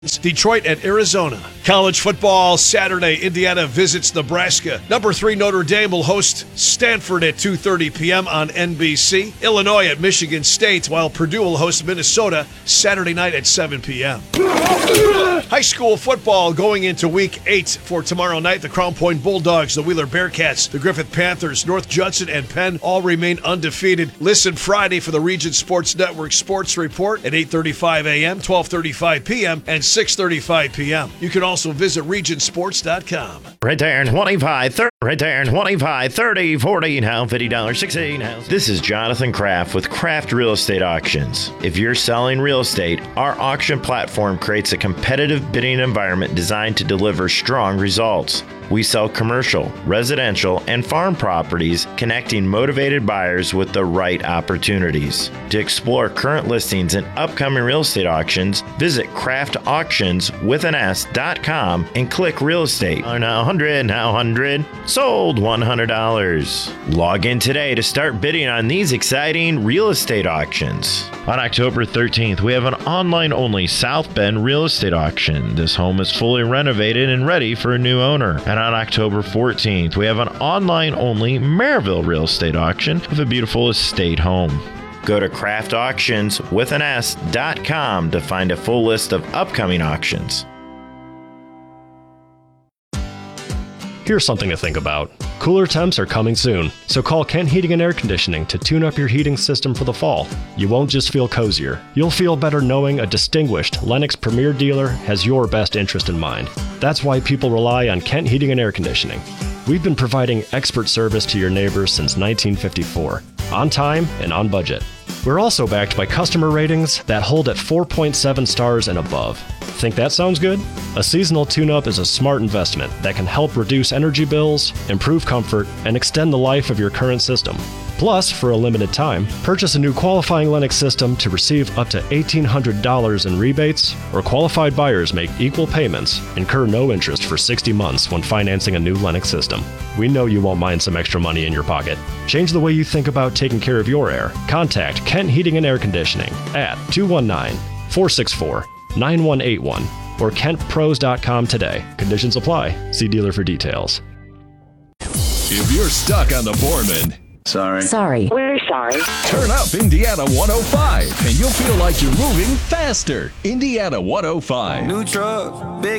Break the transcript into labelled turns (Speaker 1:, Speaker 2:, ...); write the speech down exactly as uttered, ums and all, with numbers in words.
Speaker 1: Detroit at Arizona. College football Saturday. Indiana visits Nebraska. Number three Notre Dame will host Stanford at two thirty p.m. on N B C. Illinois at Michigan State, while Purdue will host Minnesota Saturday night at seven p.m. High school football going into week eight for tomorrow night. The Crown Point Bulldogs, the Wheeler Bearcats, the Griffith Panthers, North Judson, and Penn all remain undefeated. Listen Friday for the Region Sports Network Sports Report at eight thirty-five a.m., twelve thirty-five p.m., and six thirty-five p.m. You can also visit region sports dot com.
Speaker 2: Right there, twenty-five, thirty, right there, twenty-five, thirty, forty, now fifty dollars, sixty now. This is Jonathan Kraft with Kraft Real Estate Auctions. If you're selling real estate, our auction platform creates a competitive bidding environment designed to deliver strong results. We sell commercial, residential, and farm properties, connecting motivated buyers with the right opportunities. To explore current listings and upcoming real estate auctions, visit craft auctions with an S dot com and click real estate. Now one hundred, now one hundred, sold one hundred dollars. Log in today to start bidding on these exciting real estate auctions. On October thirteenth, we have an online-only South Bend real estate auction. This home is fully renovated and ready for a new owner. And on October fourteenth, we have an online-only Maryville real estate auction of a beautiful estate home. Go to craft auctions with an S dot com to find a full list of upcoming auctions.
Speaker 3: Here's something to think about. Cooler temps are coming soon, so call Kent Heating and Air Conditioning to tune up your heating system for the fall. You won't just feel cozier. You'll feel better knowing a distinguished Lennox Premier dealer has your best interest in mind. That's why people rely on Kent Heating and Air Conditioning. We've been providing expert service to your neighbors since nineteen fifty-four, on time and on budget. We're also backed by customer ratings that hold at four point seven stars and above. Think that sounds good? A seasonal tune-up is a smart investment that can help reduce energy bills, improve comfort, and extend the life of your current system. Plus, for a limited time, purchase a new qualifying Lennox system to receive up to eighteen hundred dollars in rebates, or qualified buyers make equal payments, incur no interest for sixty months when financing a new Lennox system. We know you won't mind some extra money in your pocket. Change the way you think about taking care of your air. Contact Kent Heating and Air Conditioning at two one nine, four six four, nine one eight one or kent pros dot com today. Conditions apply. See dealer for details.
Speaker 4: If you're stuck on the Borman,
Speaker 5: Sorry.
Speaker 6: Sorry.
Speaker 7: We're sorry.
Speaker 4: turn up Indiana one oh five and you'll feel like you're moving faster. Indiana one oh five.
Speaker 8: New truck, big